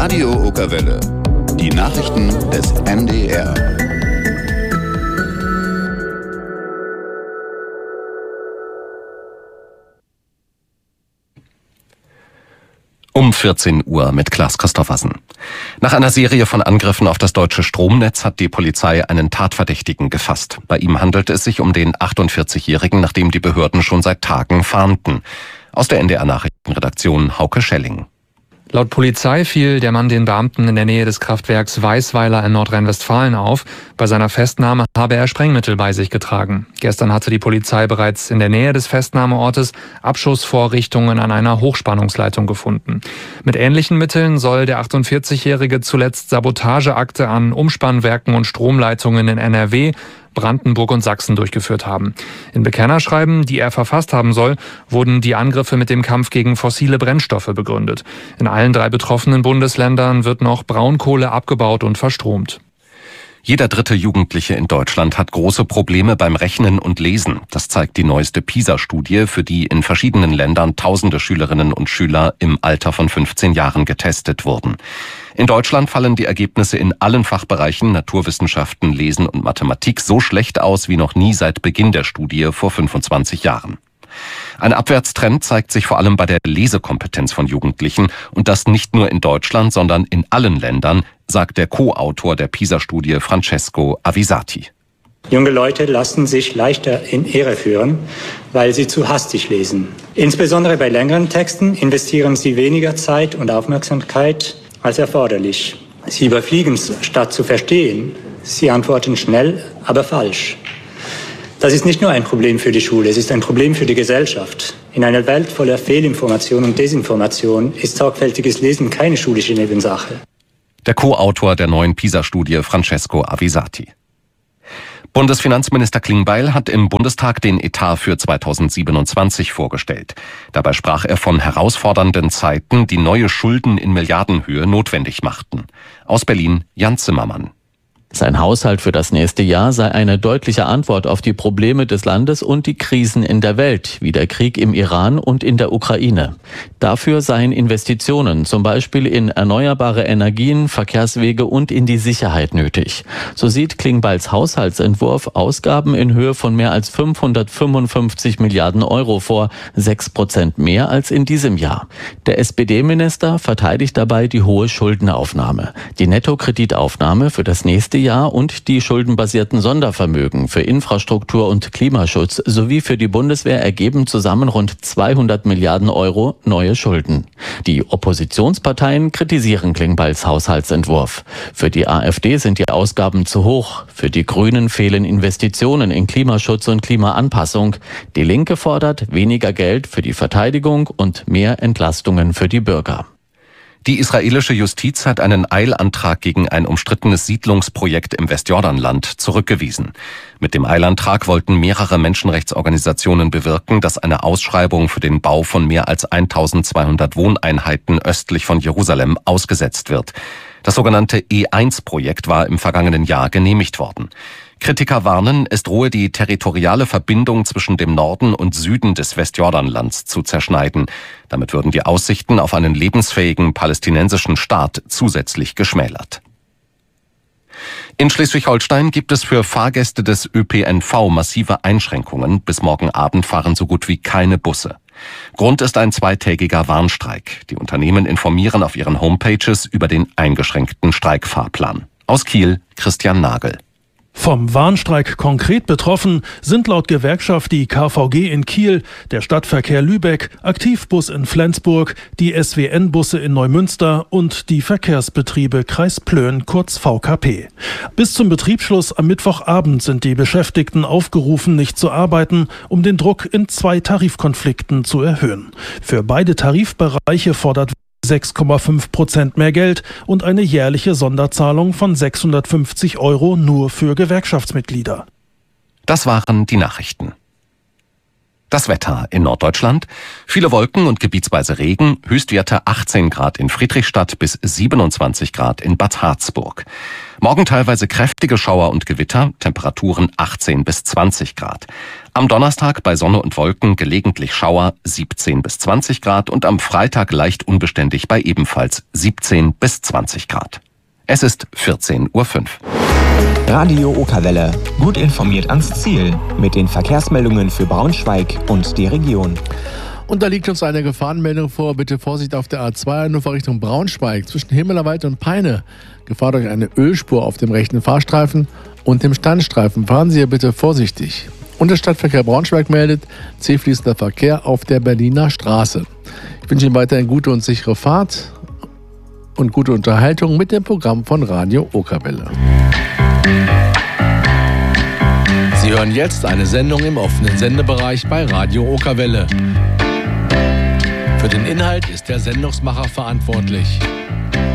Radio Okerwelle. Die Nachrichten des NDR. Um 14 Uhr mit Klaas Christoffersen. Nach einer Serie von Angriffen auf das deutsche Stromnetz hat die Polizei einen Tatverdächtigen gefasst. Bei ihm handelt es sich um den 48-Jährigen, nach dem die Behörden schon seit Tagen fahnden. Aus der NDR-Nachrichtenredaktion Hauke Schelling. Laut Polizei fiel der Mann den Beamten in der Nähe des Kraftwerks Weißweiler in Nordrhein-Westfalen auf. Bei seiner Festnahme habe er Sprengmittel bei sich getragen. Gestern hatte die Polizei bereits in der Nähe des Festnahmeortes Abschussvorrichtungen an einer Hochspannungsleitung gefunden. Mit ähnlichen Mitteln soll der 48-Jährige zuletzt Sabotageakte an Umspannwerken und Stromleitungen in NRW, Brandenburg und Sachsen durchgeführt haben. In Bekennerschreiben, die er verfasst haben soll, wurden die Angriffe mit dem Kampf gegen fossile Brennstoffe begründet. In allen 3 betroffenen Bundesländern wird noch Braunkohle abgebaut und verstromt. Jeder 3. Jugendliche in Deutschland hat große Probleme beim Rechnen und Lesen. Das zeigt die neueste PISA-Studie, für die in verschiedenen Ländern tausende Schülerinnen und Schüler im Alter von 15 Jahren getestet wurden. In Deutschland fallen die Ergebnisse in allen Fachbereichen Naturwissenschaften, Lesen und Mathematik so schlecht aus wie noch nie seit Beginn der Studie vor 25 Jahren. Ein Abwärtstrend zeigt sich vor allem bei der Lesekompetenz von Jugendlichen und das nicht nur in Deutschland, sondern in allen Ländern, sagt der Co-Autor der PISA-Studie Francesco Avisati. Junge Leute lassen sich leichter in Irre führen, weil sie zu hastig lesen. Insbesondere bei längeren Texten investieren sie weniger Zeit und Aufmerksamkeit als erforderlich. Sie überfliegen statt zu verstehen. Sie antworten schnell, aber falsch. Das ist nicht nur ein Problem für die Schule, es ist ein Problem für die Gesellschaft. In einer Welt voller Fehlinformation und Desinformation ist sorgfältiges Lesen keine schulische Nebensache. Der Co-Autor der neuen PISA-Studie Francesco Avisati. Bundesfinanzminister Klingbeil hat im Bundestag den Etat für 2027 vorgestellt. Dabei sprach er von herausfordernden Zeiten, die neue Schulden in Milliardenhöhe notwendig machten. Aus Berlin Jan Zimmermann. Sein Haushalt für das nächste Jahr sei eine deutliche Antwort auf die Probleme des Landes und die Krisen in der Welt, wie der Krieg im Iran und in der Ukraine. Dafür seien Investitionen, zum Beispiel in erneuerbare Energien, Verkehrswege und in die Sicherheit nötig. So sieht Klingbeils Haushaltsentwurf Ausgaben in Höhe von mehr als 555 Milliarden Euro vor, 6% mehr als in diesem Jahr. Der SPD-Minister verteidigt dabei die hohe Schuldenaufnahme. Die Nettokreditaufnahme für das nächste Jahr und die schuldenbasierten Sondervermögen für Infrastruktur und Klimaschutz sowie für die Bundeswehr ergeben zusammen rund 200 Milliarden Euro neue Schulden. Die Oppositionsparteien kritisieren Klingbeils Haushaltsentwurf. Für die AfD sind die Ausgaben zu hoch. Für die Grünen fehlen Investitionen in Klimaschutz und Klimaanpassung. Die Linke fordert weniger Geld für die Verteidigung und mehr Entlastungen für die Bürger. Die israelische Justiz hat einen Eilantrag gegen ein umstrittenes Siedlungsprojekt im Westjordanland zurückgewiesen. Mit dem Eilantrag wollten mehrere Menschenrechtsorganisationen bewirken, dass eine Ausschreibung für den Bau von mehr als 1200 Wohneinheiten östlich von Jerusalem ausgesetzt wird. Das sogenannte E1-Projekt war im vergangenen Jahr genehmigt worden. Kritiker warnen, es drohe die territoriale Verbindung zwischen dem Norden und Süden des Westjordanlands zu zerschneiden. Damit würden die Aussichten auf einen lebensfähigen palästinensischen Staat zusätzlich geschmälert. In Schleswig-Holstein gibt es für Fahrgäste des ÖPNV massive Einschränkungen. Bis morgen Abend fahren so gut wie keine Busse. Grund ist ein 2-tägiger Warnstreik. Die Unternehmen informieren auf ihren Homepages über den eingeschränkten Streikfahrplan. Aus Kiel Christian Nagel. Vom Warnstreik konkret betroffen sind laut Gewerkschaft die KVG in Kiel, der Stadtverkehr Lübeck, Aktivbus in Flensburg, die SWN-Busse in Neumünster und die Verkehrsbetriebe Kreis Plön, kurz VKP. Bis zum Betriebsschluss am Mittwochabend sind die Beschäftigten aufgerufen, nicht zu arbeiten, um den Druck in 2 Tarifkonflikten zu erhöhen. Für beide Tarifbereiche fordert 6,5% mehr Geld und eine jährliche Sonderzahlung von 650 € nur für Gewerkschaftsmitglieder. Das waren die Nachrichten. Das Wetter in Norddeutschland. Viele Wolken und gebietsweise Regen. Höchstwerte 18 Grad in Friedrichstadt bis 27 Grad in Bad Harzburg. Morgen teilweise kräftige Schauer und Gewitter. Temperaturen 18 bis 20 Grad. Am Donnerstag bei Sonne und Wolken gelegentlich Schauer 17 bis 20 Grad und am Freitag leicht unbeständig bei ebenfalls 17 bis 20 Grad. Es ist 14:05 Uhr. Radio Okerwelle. Gut informiert ans Ziel. Mit den Verkehrsmeldungen für Braunschweig und die Region. Und da liegt uns eine Gefahrenmeldung vor. Bitte Vorsicht auf der A2 Hannover Richtung Braunschweig. Zwischen Himmelerwald und Peine. Gefahr durch eine Ölspur auf dem rechten Fahrstreifen und dem Standstreifen. Fahren Sie hier bitte vorsichtig. Und der Stadtverkehr Braunschweig meldet zähfließender Verkehr auf der Berliner Straße. Ich wünsche Ihnen weiterhin gute und sichere Fahrt und gute Unterhaltung mit dem Programm von Radio Okerwelle. Sie hören jetzt eine Sendung im offenen Sendebereich bei Radio Okerwelle. Für den Inhalt ist der Sendungsmacher verantwortlich.